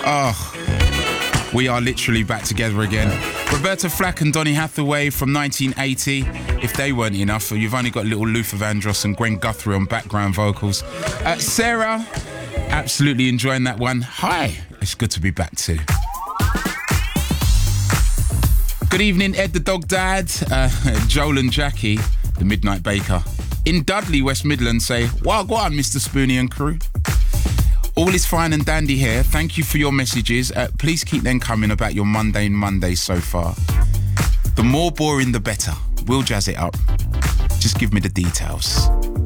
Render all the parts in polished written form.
Oh, we are literally back together again. Roberta Flack and Donny Hathaway from 1980. If they weren't enough, you've only got little Luther Vandross and Gwen Guthrie on background vocals. Sarah, absolutely enjoying that one. Hi, it's good to be back too. Good evening, Ed the Dog Dad, Joel and Jackie, the Midnight Baker. In Dudley, West Midlands, say, well, go on, Mr. Spoonie and crew. All is fine and dandy here. Thank you for your messages. Please keep them coming about your mundane Mondays so far. The more boring, the better. We'll jazz it up. Just give me the details.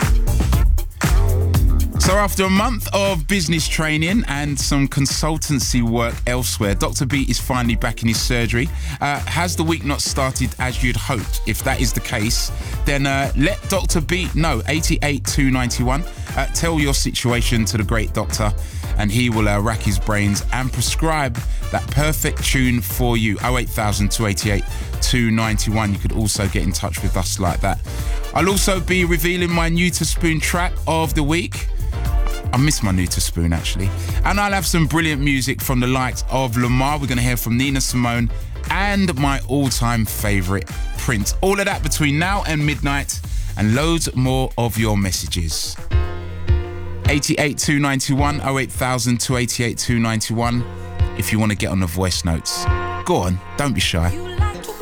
So after a month of business training and some consultancy work elsewhere, Dr. B is finally back in his surgery. Has the week not started as you'd hoped? If that is the case, then let Dr. B know, 88291. Tell your situation to the great doctor and he will rack his brains and prescribe that perfect tune for you. 08000 288 291. You could also get in touch with us like that. I'll also be revealing my new to Spoon track of the week. I miss my new to Spoon, actually. And I'll have some brilliant music from the likes of Lamar. We're going to hear from Nina Simone and my all-time favourite, Prince. All of that between now and midnight, and loads more of your messages. 88291, 08000 288 291. If you want to get on the voice notes. Go on, don't be shy.